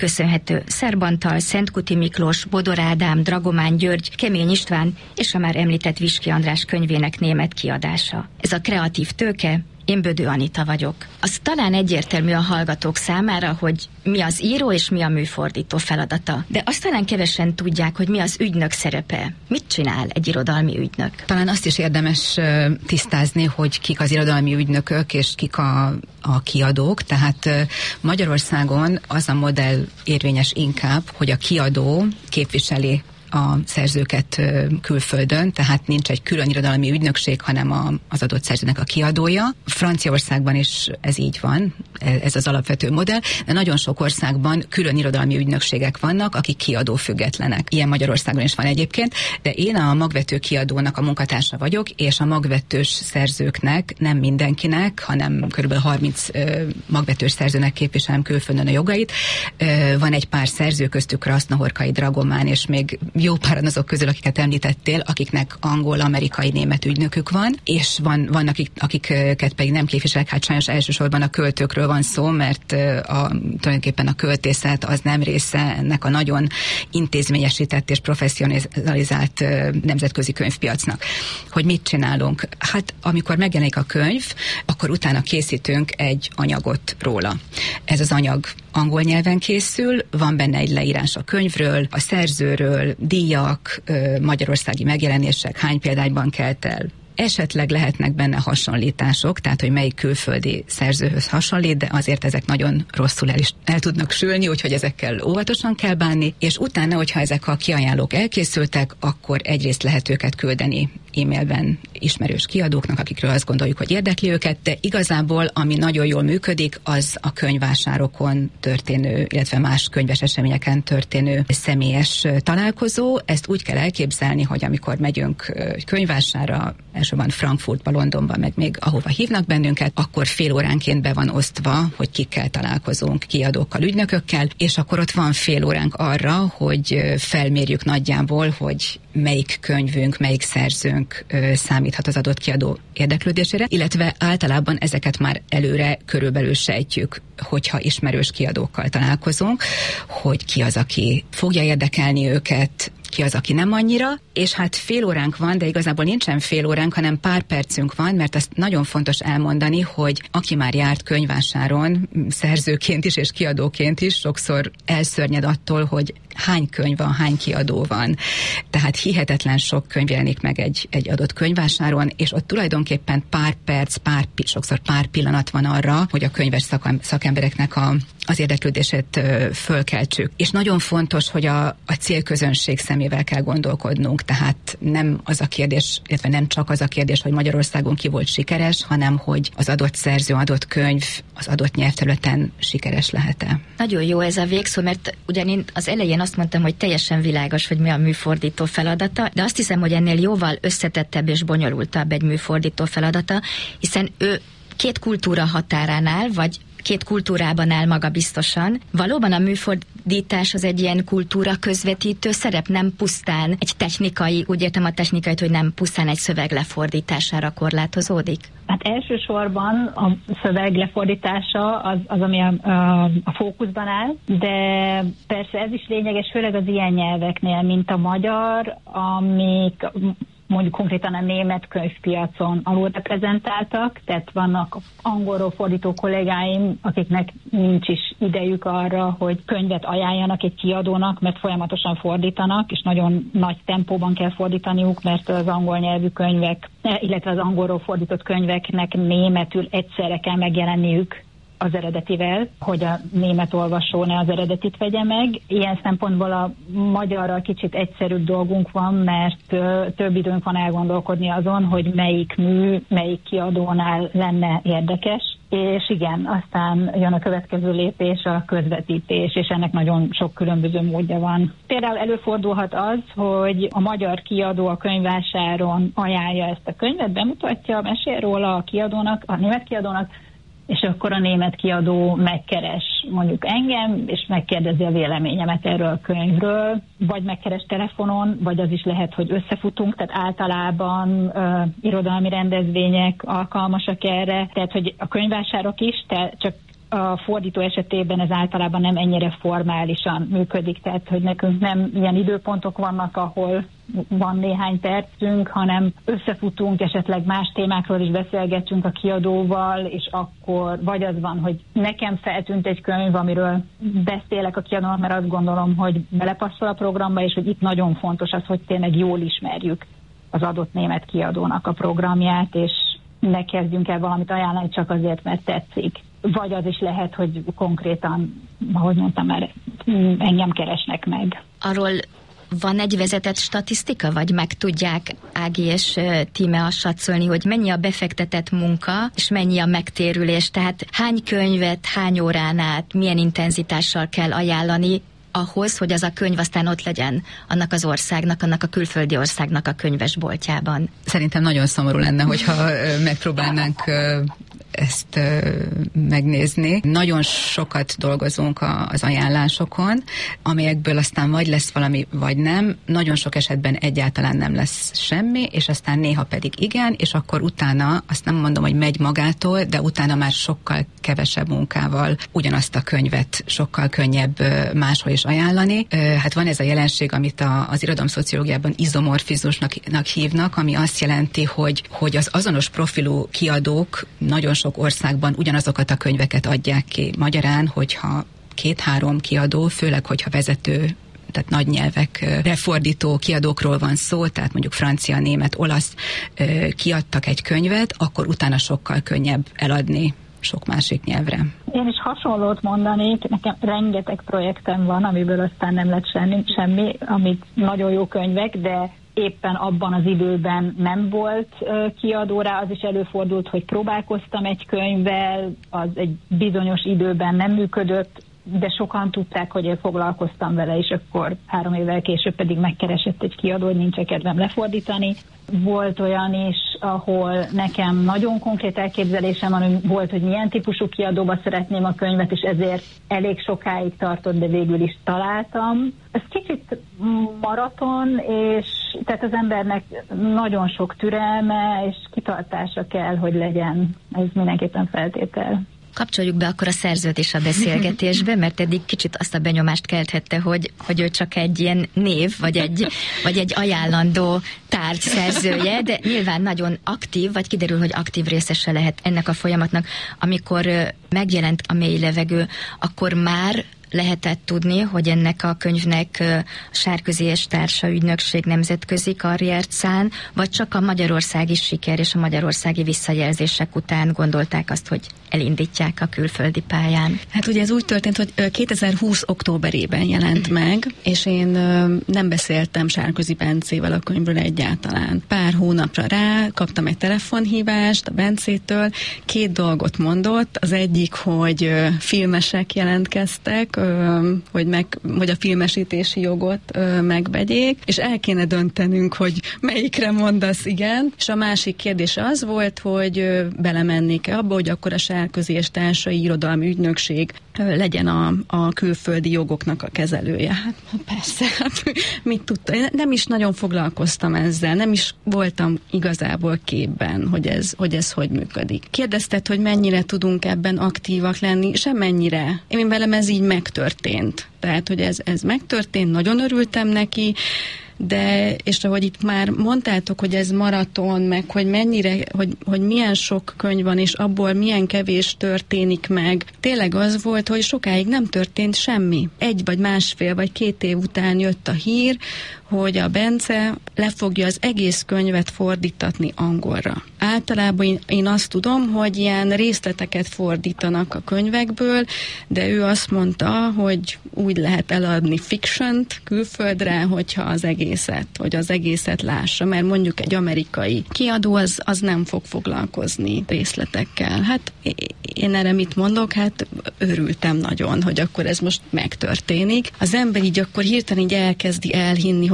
köszönhető Szerbantal, Szentkuti Miklós, Bodor Ádám, Dragomán György, Kemény István és a már említett Viski András könyvének német kiadása. Ez a kreatív tőke. Én Bödő Anita vagyok. Az talán egyértelmű a hallgatók számára, hogy mi az író és mi a műfordító feladata. De azt talán kevesen tudják, hogy mi az ügynök szerepe. Mit csinál egy irodalmi ügynök? Talán azt is érdemes tisztázni, hogy kik az irodalmi ügynökök és kik a kiadók. Tehát Magyarországon az a modell érvényes inkább, hogy a kiadó képviseli a szerzőket külföldön, tehát nincs egy külön irodalmi ügynökség, hanem az adott szerzőnek a kiadója. Franciaországban is ez így van, ez az alapvető modell, de nagyon sok országban külön irodalmi ügynökségek vannak, akik kiadó függetlenek. Ilyen Magyarországon is van egyébként, de én a magvető kiadónak a munkatársa vagyok, és a magvetős szerzőknek, nem mindenkinek, hanem kb. 30 magvetős szerzőnek képviselem külföldön a jogait. Van egy pár szerző, köztük Krasznahorkai, Dragomán, és még jó páran azok közül, akiket említettél, akiknek angol, amerikai, német ügynökük van, és van akiket pedig nem képviselek, hát sajnos elsősorban a költőkről van szó, mert tulajdonképpen a költészet az nem része ennek a nagyon intézményesített és professzionalizált nemzetközi könyvpiacnak. Hogy mit csinálunk? Hát amikor megjelenik a könyv, akkor utána készítünk egy anyagot róla. Ez az anyag angol nyelven készül, van benne egy leírás a könyvről, a szerzőről, díjak, magyarországi megjelenések, hány példányban kelt el. Esetleg lehetnek benne hasonlítások, tehát hogy melyik külföldi szerzőhöz hasonlít, de azért ezek nagyon rosszul el tudnak sülni, úgyhogy ezekkel óvatosan kell bánni, és utána, hogyha ezek a kiajánlók elkészültek, akkor egyrészt lehet őket küldeni e-mailben ismerős kiadóknak, akikről azt gondoljuk, hogy érdekli őket, de igazából, ami nagyon jól működik, az a könyvvásárokon történő, illetve más könyves eseményeken történő személyes találkozó. Ezt úgy kell elképzelni, hogy amikor megyünk könyvvásárra, elsősorban Frankfurtba, Londonba, meg még ahova hívnak bennünket, akkor fél óránként be van osztva, hogy kikkel találkozunk, kiadókkal, ügynökökkel, és akkor ott van fél óránk arra, hogy felmérjük nagyjából, hogy melyik könyvünk, melyik szerzőnk számíthat az adott kiadó érdeklődésére, illetve általában ezeket már előre körülbelül sejtjük, hogyha ismerős kiadókkal találkozunk, hogy ki az, aki fogja érdekelni őket, ki az, aki nem annyira, és hát fél óránk van, de igazából nincsen fél óránk, hanem pár percünk van, mert azt nagyon fontos elmondani, hogy aki már járt könyvvásáron, szerzőként is és kiadóként is, sokszor elszörnyed attól, hogy hány könyv van, hány kiadó van. Tehát hihetetlen sok könyv jelenik meg egy adott könyvvásáron, és ott tulajdonképpen pár perc, sokszor pár pillanat van arra, hogy a könyves szakembereknek az érdeklődését fölkeltsük. És nagyon fontos, hogy a célközönség szemével kell gondolkodnunk, tehát nem az a kérdés, illetve nem csak az a kérdés, hogy Magyarországon ki volt sikeres, hanem hogy az adott szerző, adott könyv az adott nyelvterületen sikeres lehet-e. Nagyon jó ez a végszó, mert ugyan én az elején azt mondtam, hogy teljesen világos, hogy mi a műfordító feladata, de azt hiszem, hogy ennél jóval összetettebb és bonyolultabb egy műfordító feladata, hiszen ő két kultúra határánál, vagy két kultúrában áll maga biztosan. Valóban a műfordítás az egy ilyen kultúra közvetítő szerep, nem pusztán egy technikai, úgy értem a technikait, hogy nem pusztán egy szöveg lefordítására korlátozódik? Hát elsősorban a szöveg lefordítása az ami a fókuszban áll, de persze ez is lényeges, főleg az ilyen nyelveknél, mint a magyar, amik mondjuk konkrétan a német könyvpiacon alulreprezentáltak, tehát vannak angolról fordító kollégáim, akiknek nincs is idejük arra, hogy könyvet ajánljanak egy kiadónak, mert folyamatosan fordítanak, és nagyon nagy tempóban kell fordítaniuk, mert az angol nyelvű könyvek, illetve az angolról fordított könyveknek németül egyszerre kell megjelenniük az eredetivel, hogy a német olvasó ne az eredetit vegye meg. Ilyen szempontból a magyarral kicsit egyszerűbb dolgunk van, mert több időnk van elgondolkodni azon, hogy melyik mű, melyik kiadónál lenne érdekes. És igen, aztán jön a következő lépés, a közvetítés, és ennek nagyon sok különböző módja van. Például előfordulhat az, hogy a magyar kiadó a könyvvásáron ajánlja ezt a könyvet, bemutatja, mesél róla a kiadónak, a német kiadónak, és akkor a német kiadó megkeres mondjuk engem, és megkérdezi a véleményemet erről a könyvről, vagy megkeres telefonon, vagy az is lehet, hogy összefutunk, tehát általában irodalmi rendezvények alkalmasak erre, tehát hogy a könyvvásárok is, csak a fordító esetében ez általában nem ennyire formálisan működik, tehát hogy nekünk nem ilyen időpontok vannak, ahol van néhány percünk, hanem összefutunk, esetleg más témákról is beszélgetünk a kiadóval, és akkor vagy az van, hogy nekem feltűnt egy könyv, amiről beszélek a kiadónak, mert azt gondolom, hogy belepasszol a programba, és hogy itt nagyon fontos az, hogy tényleg jól ismerjük az adott német kiadónak a programját, és ne kezdjünk el valamit ajánlani csak azért, mert tetszik. Vagy az is lehet, hogy konkrétan, ahogy mondtam már, engem keresnek meg. Arról van egy vezetett statisztika, vagy meg tudják Ági és Tíme azt satszolni, hogy mennyi a befektetett munka, és mennyi a megtérülés, tehát hány könyvet, hány órán át, milyen intenzitással kell ajánlani ahhoz, hogy az a könyv aztán ott legyen annak az országnak, annak a külföldi országnak a könyvesboltjában. Szerintem nagyon szomorú lenne, hogyha megpróbálnánk ezt megnézni. Nagyon sokat dolgozunk az ajánlásokon, amelyekből aztán vagy lesz valami, vagy nem. Nagyon sok esetben egyáltalán nem lesz semmi, és aztán néha pedig igen, és akkor utána, azt nem mondom, hogy megy magától, de utána már sokkal kevesebb munkával ugyanazt a könyvet sokkal könnyebb máshol is ajánlani. Hát van ez a jelenség, amit az irodalomszociológiában izomorfizmusnak hívnak, ami azt jelenti, hogy az azonos profilú kiadók nagyon sok országban ugyanazokat a könyveket adják ki. Magyarán, hogyha 2-3 kiadó, főleg, hogyha vezető, tehát nagy nyelvekre fordító kiadókról van szó, tehát mondjuk francia, német, olasz kiadtak egy könyvet, akkor utána sokkal könnyebb eladni sok másik nyelvre. Én is hasonlót mondanék, nekem rengeteg projektem van, amiből aztán nem lett semmi, amit nagyon jó könyvek, de éppen abban az időben nem volt kiadó rá, az is előfordult, hogy próbálkoztam egy könyvvel, az egy bizonyos időben nem működött, de sokan tudták, hogy én foglalkoztam vele, és akkor 3 évvel később pedig megkeresett egy kiadó, hogy nincs kedvem lefordítani. Volt olyan is, ahol nekem nagyon konkrét elképzelésem van, volt, hogy milyen típusú kiadóba szeretném a könyvet, és ezért elég sokáig tartott, de végül is találtam. Ez kicsit maraton, és tehát az embernek nagyon sok türelme és kitartása kell, hogy legyen. Ez mindenképpen feltétel. Kapcsoljuk be akkor a szerzőt is a beszélgetésbe, mert eddig kicsit azt a benyomást kelthette, hogy ő csak egy ilyen név, vagy egy ajánlandó tárgy szerzője, de nyilván nagyon aktív, vagy kiderül, hogy aktív részese lehet ennek a folyamatnak. Amikor megjelent a Mély levegő, akkor már lehetett tudni, hogy ennek a könyvnek a Sárközi és Társa ügynökség nemzetközi karriert szán, vagy csak a magyarországi siker és a magyarországi visszajelzések után gondolták azt, hogy elindítják a külföldi pályán? Hát ugye ez úgy történt, hogy 2020 októberében jelent meg, és én nem beszéltem Sárközi Bencével a könyvről egyáltalán. Pár hónapra rá kaptam egy telefonhívást a Bencétől, 2 dolgot mondott. Az egyik, hogy filmesek jelentkeztek, hogy a filmesítési jogot megvegyék, és el kéne döntenünk, hogy melyikre mondasz igen. És a másik kérdés az volt, hogy belemennék-e abba, hogy akkor a Sárközi és Társai Irodalmi Ügynökség legyen a külföldi jogoknak a kezelője. Hát persze, mit tudta? Én nem is nagyon foglalkoztam ezzel, nem is voltam igazából képben, hogy ez hogy működik. Kérdezted, hogy mennyire tudunk ebben aktívak lenni, semmennyire. Én velem ez így megtörtént. Tehát, hogy ez megtörtént, nagyon örültem neki, de, és ahogy itt már mondtátok, hogy ez maraton, meg hogy mennyire, hogy milyen sok könyv van, és abból milyen kevés történik meg. Tényleg az volt, hogy sokáig nem történt semmi. 1 vagy 1,5 vagy 2 év után jött a hír, hogy a Bence le fogja az egész könyvet fordítatni angolra. Általában én azt tudom, hogy ilyen részleteket fordítanak a könyvekből, de ő azt mondta, hogy úgy lehet eladni fiction-t külföldre, hogyha az egészet lássa, mert mondjuk egy amerikai kiadó az nem fog foglalkozni részletekkel. Hát én erre mit mondok? Hát örültem nagyon, hogy akkor ez most megtörténik. Az ember így akkor hirtelen így elkezdi elhinni, hogy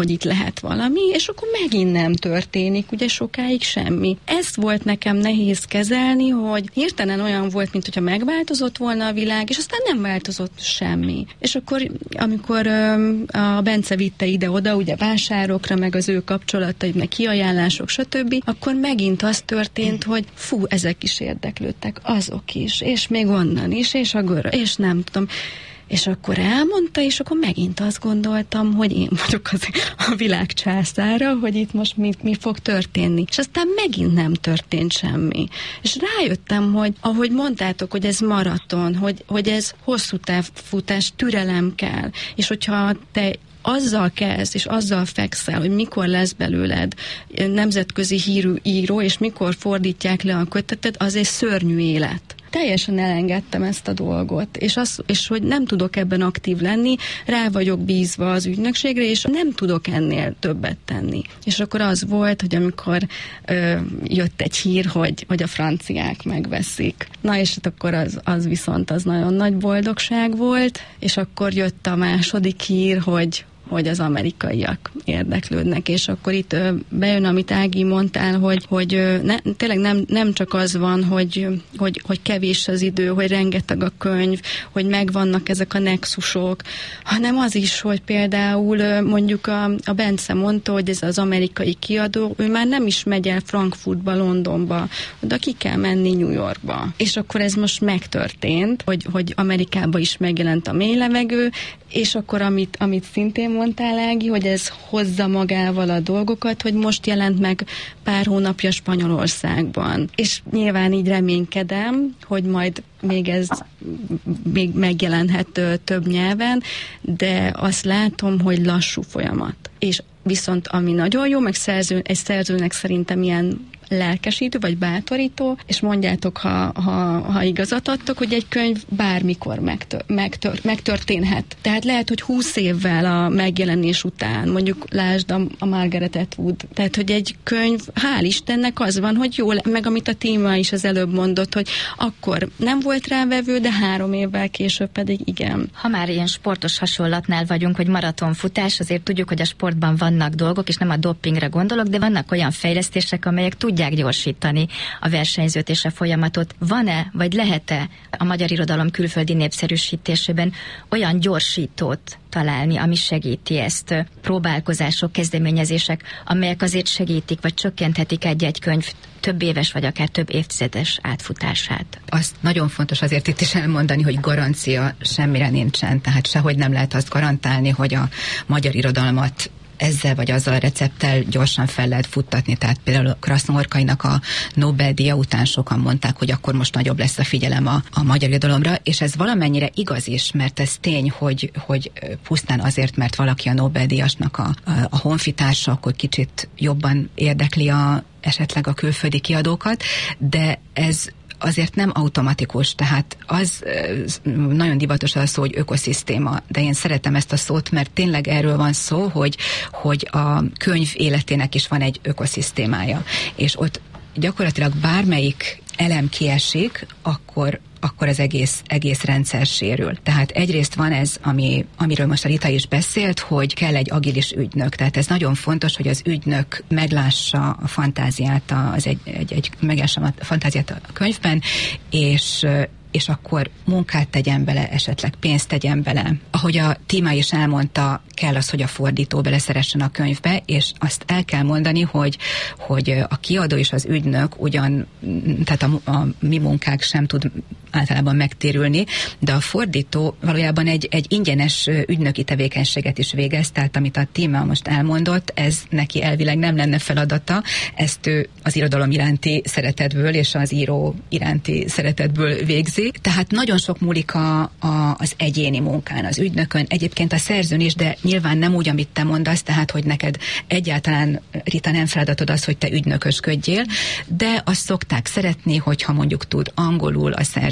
hogy itt lehet valami, és akkor megint nem történik, ugye sokáig semmi. Ezt volt nekem nehéz kezelni, hogy hirtelen olyan volt, mint hogyha megváltozott volna a világ, és aztán nem változott semmi. És akkor, amikor a Bence vitte ide-oda, ugye vásárokra, meg az ő kapcsolataid, meg kiajánlások, stb., akkor megint az történt, hogy fú, ezek is érdeklődtek, azok is, és még onnan is, és és nem tudom. És akkor elmondta, és akkor megint azt gondoltam, hogy én vagyok a világ császára, hogy itt most mi fog történni. És aztán megint nem történt semmi. És rájöttem, hogy ahogy mondtátok, hogy ez maraton, hogy ez hosszú távfutás, türelem kell. És hogyha te azzal kezd, és azzal fekszel, hogy mikor lesz belőled nemzetközi hírű író, és mikor fordítják le a kötetet, az egy szörnyű élet. Teljesen elengedtem ezt a dolgot, és hogy nem tudok ebben aktív lenni, rá vagyok bízva az ügynökségre, és nem tudok ennél többet tenni. És akkor az volt, hogy amikor jött egy hír, hogy a franciák megveszik. Na és akkor az viszont az nagyon nagy boldogság volt, és akkor jött a második hír, hogy az amerikaiak érdeklődnek, és akkor itt bejön, amit Ági mondtál, hogy tényleg nem csak az van, hogy kevés az idő, hogy rengeteg a könyv, hogy megvannak ezek a nexusok, hanem az is, hogy például mondjuk a Bence mondta, hogy ez az amerikai kiadó, ő már nem is megy el Frankfurtba, Londonba, oda ki kell menni New Yorkba. És akkor ez most megtörtént, hogy Amerikába is megjelent a Mély levegő, és akkor amit szintén mondtál, Ági, hogy ez hozza magával a dolgokat, hogy most jelent meg pár hónapja Spanyolországban. És nyilván így reménykedem, hogy majd még megjelenhet több nyelven, de azt látom, hogy lassú folyamat. És viszont ami nagyon jó, meg egy szerzőnek szerintem ilyen lelkesítő, vagy bátorító, és mondjátok, ha igazat adtok, hogy egy könyv bármikor megtörténhet. Tehát lehet, hogy 20 évvel a megjelenés után, mondjuk lásd a Margaret Atwood, tehát, hogy egy könyv, hál' Istennek az van, hogy jó, meg amit a Tíma is az előbb mondott, hogy akkor nem volt rávevő, de 3 évvel később pedig igen. Ha már ilyen sportos hasonlatnál vagyunk, hogy maratonfutás, azért tudjuk, hogy a sportban vannak dolgok, és nem a dopingra gondolok, de vannak olyan fejlesztések, amelyek tudják gyorsítani a versenyzőt és a folyamatot. Van-e, vagy lehet-e a magyar irodalom külföldi népszerűsítésében olyan gyorsítót találni, ami segíti ezt? Próbálkozások, kezdeményezések, amelyek azért segítik, vagy csökkenthetik egy könyv több éves, vagy akár több évtizedes átfutását. Azt nagyon fontos azért itt is elmondani, hogy garancia semmire nincsen, tehát sehogy nem lehet azt garantálni, hogy a magyar irodalmat ezzel vagy azzal a recepttel gyorsan fel lehet futtatni. Tehát például Krasznahorkainak a Nobel-díja után sokan mondták, hogy akkor most nagyobb lesz a figyelem a magyar irodalomra, és ez valamennyire igaz is, mert ez tény, hogy pusztán azért, mert valaki a Nobel-díjasnak a honfitársa, akkor kicsit jobban érdekli esetleg a külföldi kiadókat, de ez azért nem automatikus, tehát az nagyon divatos az szó, hogy ökoszisztéma, de én szeretem ezt a szót, mert tényleg erről van szó, hogy a könyv életének is van egy ökoszisztémája, és ott gyakorlatilag bármelyik elem kiesik, akkor az egész rendszer sérül. Tehát egyrészt van ez, amiről most a Rita is beszélt, hogy kell egy agilis ügynök. Tehát ez nagyon fontos, hogy az ügynök meglássa a fantáziát, meglássa a fantáziát a könyvben, és akkor munkát tegyen bele, esetleg pénzt tegyen bele. Ahogy a Tíma is elmondta, kell az, hogy a fordító beleszeressen a könyvbe, és azt el kell mondani, hogy a kiadó és az ügynök tehát a mi munkák sem tud általában megtérülni, de a fordító valójában egy ingyenes ügynöki tevékenységet is végez, tehát amit a Tíma most elmondott, ez neki elvileg nem lenne feladata, ezt ő az irodalom iránti szeretetből és az író iránti szeretetből végzi. Tehát nagyon sok múlik az egyéni munkán, az ügynökön, egyébként a szerzőn is, de nyilván nem úgy, amit te mondasz, tehát, hogy neked egyáltalán, Rita, nem feladatod az, hogy te ügynökösködjél, de azt szokták szeretni, hogyha mondjuk tud angolul a szerző,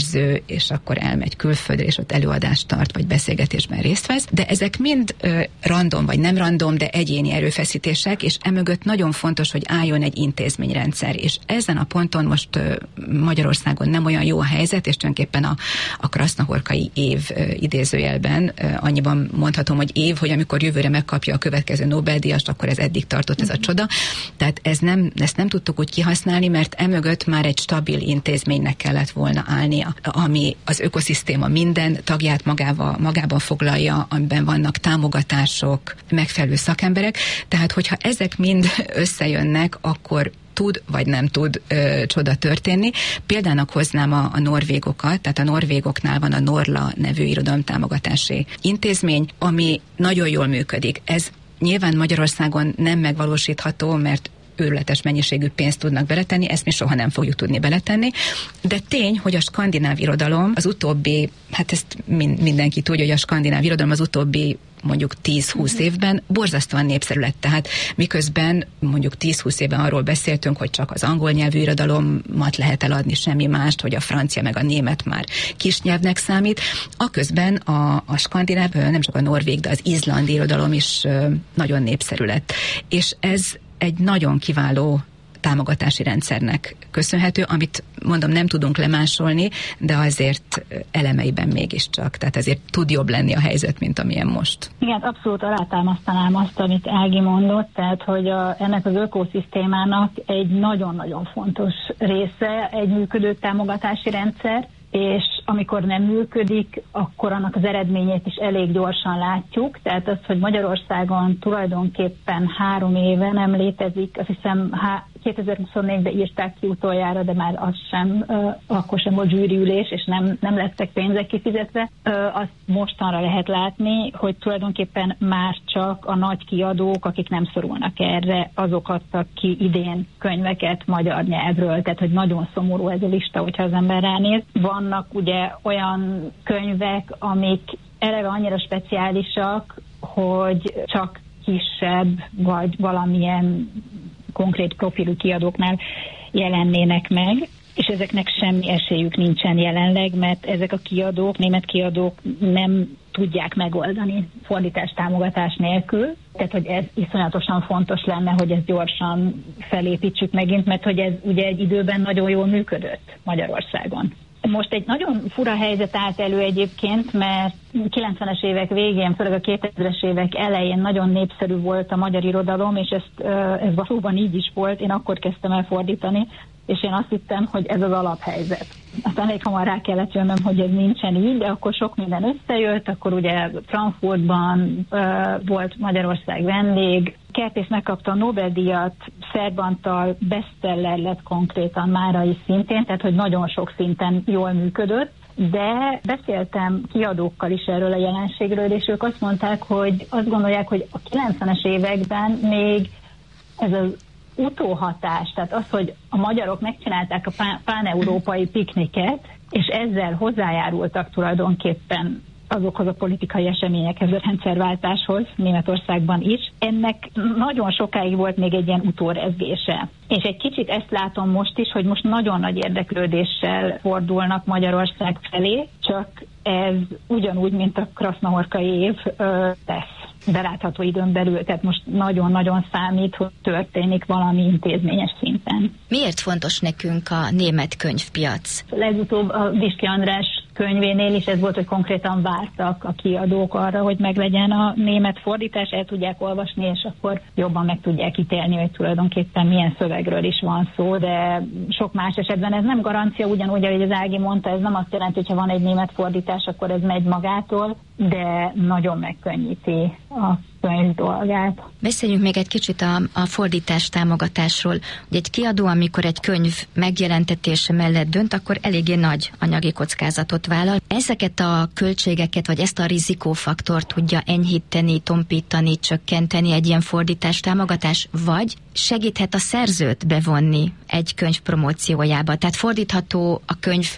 szerző, és akkor elmegy külföldre, és ott előadást tart, vagy beszélgetésben részt vesz, de ezek mind random, vagy nem random, de egyéni erőfeszítések, és emögött nagyon fontos, hogy álljon egy intézményrendszer, és ezen a ponton most Magyarországon nem olyan jó a helyzet, és tulajdonképpen a krasznahorkai év idézőjelben annyiban mondhatom, hogy év, hogy amikor jövőre megkapja a következő Nobel-díjast, akkor ez eddig tartott ez a csoda. Tehát ezt nem tudtuk úgy kihasználni, mert emögött már egy stabil intézménynek kellett volna állnia, ami az ökoszisztéma minden tagját magában foglalja, amiben vannak támogatások, megfelelő szakemberek. Tehát, hogyha ezek mind összejönnek, akkor tud vagy nem tud csoda történni. Példának hoznám a norvégokat, tehát a norvégoknál van a Norla nevű irodalomtámogatási intézmény, ami nagyon jól működik. Ez nyilván Magyarországon nem megvalósítható, mert őrületes mennyiségű pénzt tudnak beletenni, ezt mi soha nem fogjuk tudni beletenni, de tény, hogy a skandináv irodalom az utóbbi, hát ezt mindenki tudja, hogy a skandináv irodalom az utóbbi mondjuk 10-20 évben borzasztóan népszerű lett. Tehát miközben mondjuk 10-20 évben arról beszéltünk, hogy csak az angol nyelvű irodalomat lehet eladni, semmi mást, hogy a francia meg a német már kisnyelvnek számít, aközben a skandináv, nem csak a norvég, de az izlandi irodalom is nagyon népszerű lett. És ez egy nagyon kiváló támogatási rendszernek köszönhető, amit mondom, nem tudunk lemásolni, de azért elemeiben mégiscsak. Tehát ezért tud jobb lenni a helyzet, mint amilyen most. Igen, abszolút alátámasztanám azt, amit Ági mondott, tehát, hogy ennek az ökoszisztémának egy nagyon-nagyon fontos része egy működő támogatási rendszer, és amikor nem működik, akkor annak az eredményét is elég gyorsan látjuk. Tehát az, hogy Magyarországon tulajdonképpen 3 éve nem létezik, azt hiszem 2024-ben írták ki utoljára, de már az sem, akkor sem volt zsűriülés, és nem lettek pénzek kifizetve. Azt mostanra lehet látni, hogy tulajdonképpen már csak a nagy kiadók, akik nem szorulnak erre, azok adtak ki idén könyveket magyar nyelvről. Tehát, hogy nagyon szomorú ez a lista, hogyha az ember ránéz. Vannak ugye olyan könyvek, amik eleve annyira speciálisak, hogy csak kisebb, vagy valamilyen konkrét profilú kiadóknál jelennének meg, és ezeknek semmi esélyük nincsen jelenleg, mert ezek a kiadók, német kiadók nem tudják megoldani fordítás támogatás nélkül. Tehát, hogy ez iszonyatosan fontos lenne, hogy ezt gyorsan felépítsük megint, mert hogy ez ugye egy időben nagyon jól működött Magyarországon. Most egy nagyon fura helyzet állt elő egyébként, mert 90-es évek végén, főleg a 2000-es évek elején nagyon népszerű volt a magyar irodalom, és ez valóban így is volt. Én akkor kezdtem el fordítani, és én azt hittem, hogy ez az alaphelyzet. Aztán elég hamar rá kellett jönnöm, hogy ez nincsen így, de akkor sok minden összejött, akkor ugye Frankfurtban volt Magyarország vendég, Kertész megkapta a Nobel-díjat, Szerb Antal bestseller lett konkrétan mára is szintén, tehát hogy nagyon sok szinten jól működött, de beszéltem kiadókkal is erről a jelenségről, és ők azt mondták, hogy azt gondolják, hogy a 90-es években még ez az utóhatás, tehát az, hogy a magyarok megcsinálták a pán-európai pikniket, és ezzel hozzájárultak tulajdonképpen azokhoz a politikai eseményekhez, a rendszerváltáshoz Németországban is. Ennek nagyon sokáig volt még egy ilyen utórezgése. És egy kicsit ezt látom most is, hogy most nagyon nagy érdeklődéssel fordulnak Magyarország felé, csak ez ugyanúgy, mint a krasznahorkai év lesz belátható időn belül, tehát most nagyon-nagyon számít, hogy történik valami intézményes szinten. Miért fontos nekünk a német könyvpiac? Legutóbb a Viski András könyvénél is ez volt, hogy konkrétan vártak a kiadók arra, hogy meglegyen a német fordítás, el tudják olvasni, és akkor jobban meg tudják ítélni, hogy tulajdonképpen milyen szövegről is van szó, de sok más esetben ez nem garancia, ugyanúgy, ahogy az Ági mondta, ez nem azt jelenti, hogy ha van egy német fordítás, akkor ez megy magától, de nagyon megkönnyíti a könyv dolgát. Beszéljünk még egy kicsit a fordítás támogatásról. Ugye egy kiadó, amikor egy könyv megjelentetése mellett dönt, akkor eléggé nagy anyagi kockázatot vállal. Ezeket a költségeket, vagy ezt a rizikófaktort tudja enyhíteni, tompítani, csökkenteni egy ilyen fordítás támogatás, vagy segíthet a szerzőt bevonni egy könyv promóciójába. Tehát fordítható a könyv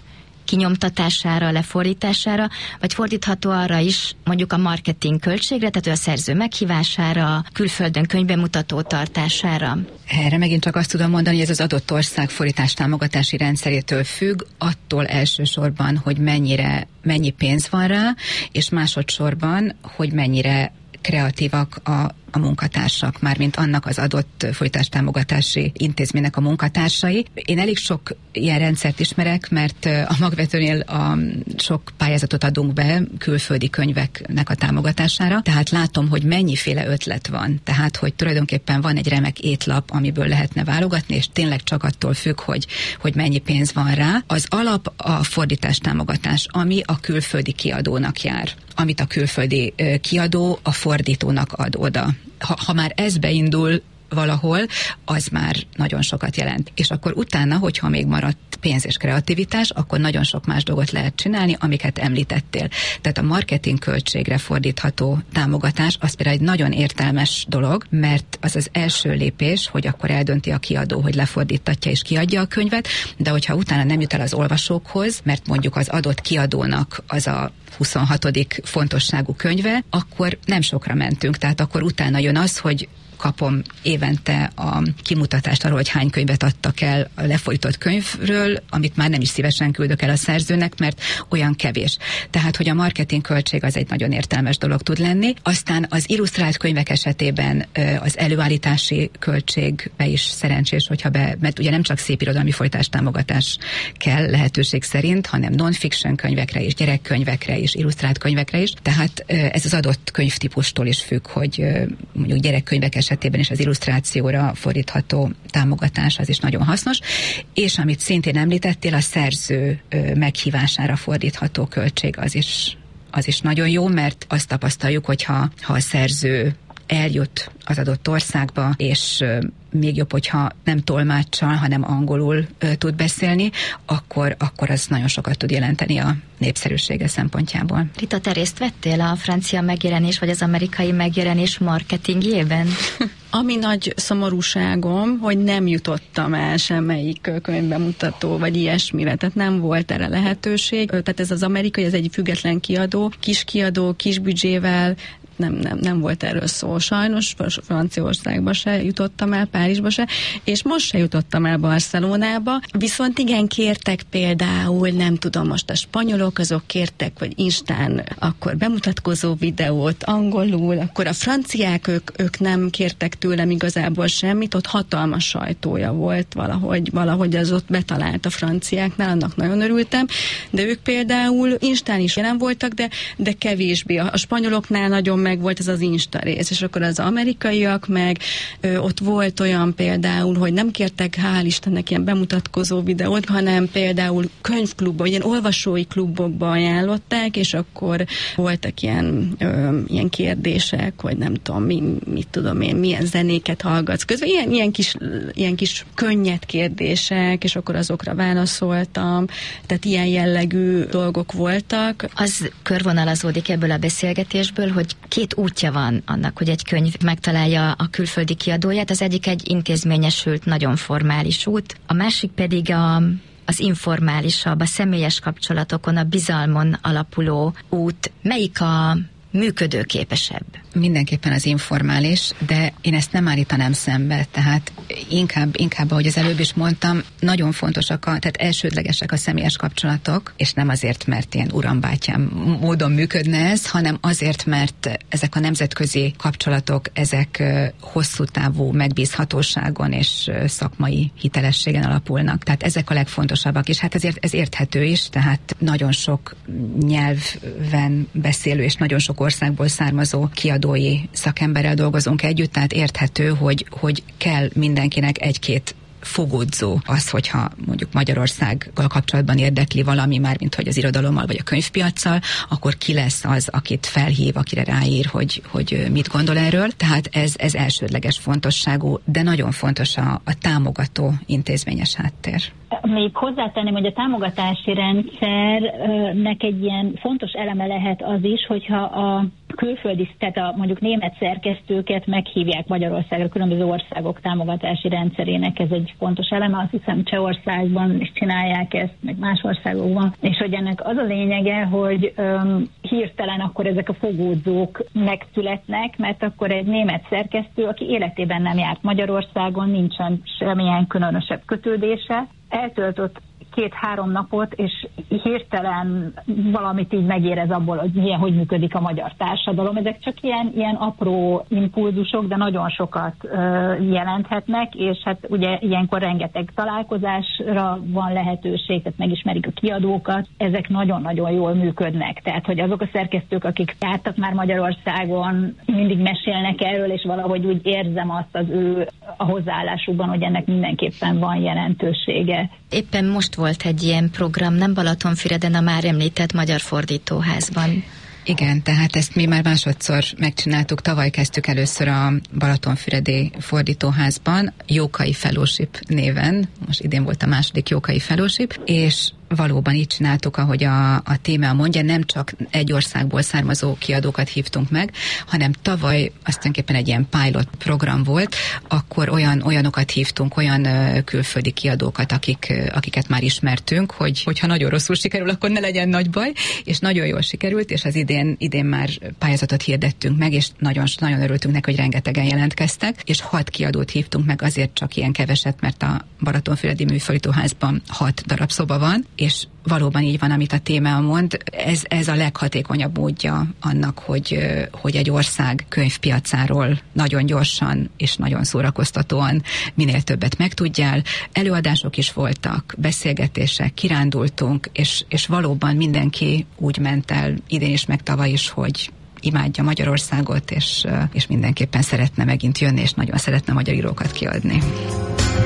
kinyomtatására, lefordítására, vagy fordítható arra is, mondjuk a marketing költségre, tehát a szerző meghívására, külföldön könyvbemutató tartására? Erre megint csak azt tudom mondani, hogy ez az adott ország fordítás támogatási rendszerétől függ, attól elsősorban, hogy mennyi pénz van rá, és másodszorban, hogy mennyire kreatívak a munkatársak, mármint annak az adott fordítástámogatási intézménynek a munkatársai. Én elég sok ilyen rendszert ismerek, mert a Magvetőnél sok pályázatot adunk be külföldi könyveknek a támogatására, tehát látom, hogy mennyiféle ötlet van. Tehát, hogy tulajdonképpen van egy remek étlap, amiből lehetne válogatni, és tényleg csak attól függ, hogy mennyi pénz van rá. Az alap a fordítástámogatás, ami a külföldi kiadónak jár, amit a külföldi kiadó a fordítónak ad oda. Ha már ez beindul valahol, az már nagyon sokat jelent. És akkor utána, hogyha még maradt pénz és kreativitás, akkor nagyon sok más dolgot lehet csinálni, amiket említettél. Tehát a marketing költségre fordítható támogatás, az például egy nagyon értelmes dolog, mert az az első lépés, hogy akkor eldönti a kiadó, hogy lefordítatja és kiadja a könyvet, de hogyha utána nem jut el az olvasókhoz, mert mondjuk az adott kiadónak az a 26. fontosságú könyve, akkor nem sokra mentünk. Tehát akkor utána jön az, hogy kapom évente a kimutatást arról, hogy hány könyvet adtak el a lefordított könyvről, amit már nem is szívesen küldök el a szerzőnek, mert olyan kevés. Tehát, hogy a marketing költség az egy nagyon értelmes dolog tud lenni. Aztán az illusztrált könyvek esetében az előállítási költségbe is szerencsés, mert ugye nem csak szépirodalmi fordítástámogatás kell lehetőség szerint, hanem non-fiction könyvekre is, gyerekkönyvekre is, illusztrált könyvekre is. Tehát ez az adott könyvtípustól is függ, hogy mondjuk gyerekkönyvek esetében is az illusztrációra fordítható támogatás az is nagyon hasznos, és amit szintén említettél, a szerző meghívására fordítható költség az is nagyon jó, mert azt tapasztaljuk, hogyha a szerző eljut az adott országba, és még jobb, hogyha nem tolmáccsal, hanem angolul tud beszélni, akkor az nagyon sokat tud jelenteni a népszerűsége szempontjából. Rita, te részt vettél a francia megjelenés, vagy az amerikai megjelenés marketingjében? Ami nagy szomorúságom, hogy nem jutottam el semmelyik könyvbemutató, vagy ilyesmire, tehát nem volt erre lehetőség. Tehát ez az amerikai, ez egy független kiadó, kis büdzsével, nem volt erről szó. Sajnos Franciaországba se jutottam el, Párizsba se, és most se jutottam el Barcelonába. Viszont igen, kértek például, nem tudom, most a spanyolok, azok kértek, vagy Instán akkor bemutatkozó videót angolul, akkor a franciák, ők nem kértek tőlem igazából semmit, ott hatalmas sajtója volt valahogy az ott betalált a franciáknál, annak nagyon örültem, de ők például Instán is jelen voltak, de kevésbé. A spanyoloknál nagyon meg volt ez az Insta rész, és akkor az amerikaiak meg ott volt olyan például, hogy nem kértek, hál' Istennek, ilyen bemutatkozó videót, hanem például könyvklubban, ilyen olvasói klubokba ajánlották, és akkor voltak ilyen kérdések, hogy nem tudom, mit tudom én, milyen zenéket hallgatsz közben, ilyen kis könnyed kérdések, és akkor azokra válaszoltam, tehát ilyen jellegű dolgok voltak. Az körvonalazódik ebből a beszélgetésből, hogy két útja van annak, hogy egy könyv megtalálja a külföldi kiadóját. Az egyik egy intézményesült, nagyon formális út, a másik pedig az informálisabb, a személyes kapcsolatokon, a bizalmon alapuló út. Melyik a működőképesebb? Mindenképpen az informális, de én ezt nem állítanám szembe, tehát inkább, ahogy az előbb is mondtam, nagyon fontosak, tehát elsődlegesek a személyes kapcsolatok, és nem azért, mert ilyen urambátyám módon működne ez, hanem azért, mert ezek a nemzetközi kapcsolatok, ezek hosszú távú megbízhatóságon és szakmai hitelességen alapulnak. Tehát ezek a legfontosabbak, és hát ezért ez érthető is, tehát nagyon sok nyelven beszélő és nagyon sok országból származó kiadói szakemberrel dolgozunk együtt, tehát érthető, hogy kell mindenkinek egy-két fogodzó az, hogyha mondjuk Magyarországgal kapcsolatban érdekli valami, már mint hogy az irodalommal vagy a könyvpiaccal, akkor ki lesz az, akit felhív, akire ráír, hogy mit gondol erről. Tehát ez elsődleges fontosságú, de nagyon fontos a támogató intézményes háttér. még hozzátenném, hogy a támogatási rendszernek egy ilyen fontos eleme lehet az is, hogyha a külföldi, tehát mondjuk német szerkesztőket meghívják Magyarországra, különböző országok támogatási rendszerének, ez egy fontos eleme, azt hiszem Csehországban is csinálják ezt, meg más országokban, és hogy ennek az a lényege, hogy hirtelen akkor ezek a fogódzók megszületnek, mert akkor egy német szerkesztő, aki életében nem járt Magyarországon, nincsen semmilyen különösebb kötődése, eltöltött 2-3 napot, és hirtelen valamit így megérez abból, hogy hogy működik a magyar társadalom. Ezek csak ilyen apró impulzusok, de nagyon sokat jelenthetnek, és hát ugye ilyenkor rengeteg találkozásra van lehetőség, tehát megismerik a kiadókat, ezek nagyon-nagyon jól működnek. Tehát, hogy azok a szerkesztők, akik jártak már Magyarországon, mindig mesélnek erről, és valahogy úgy érzem azt az ő a hozzáállásukban, hogy ennek mindenképpen van jelentősége. Éppen most volt egy ilyen program, nem Balatonfüreden, a már említett Magyar Fordítóházban. Igen, tehát ezt mi már másodszor megcsináltuk, tavaly kezdtük először a Balatonfüredi Fordítóházban, Jókai Fellowship néven, most idén volt a második Jókai Fellowship, és valóban így csináltuk, ahogy a téma mondja, nem csak egy országból származó kiadókat hívtunk meg, hanem tavaly azt tulajdonképpen egy ilyen pilot program volt, akkor olyanokat hívtunk, olyan külföldi kiadókat, akiket már ismertünk, hogyha nagyon rosszul sikerül, akkor ne legyen nagy baj, és nagyon jól sikerült, és az idén már pályázatot hirdettünk meg, és nagyon örültünk neki, hogy rengetegen jelentkeztek, és 6 kiadót hívtunk meg, azért csak ilyen keveset, mert a Balatonfüredi Műfordítóházban 6 darab szoba van, és valóban így van, amit a téma mond. Ez a leghatékonyabb módja annak, hogy egy ország könyvpiacáról nagyon gyorsan és nagyon szórakoztatóan minél többet megtudjál. Előadások is voltak, beszélgetések, kirándultunk, és valóban mindenki úgy ment el idén is, meg tavaly is, hogy imádja Magyarországot, és mindenképpen szeretne megint jönni, és nagyon szeretne magyar írókat kiadni.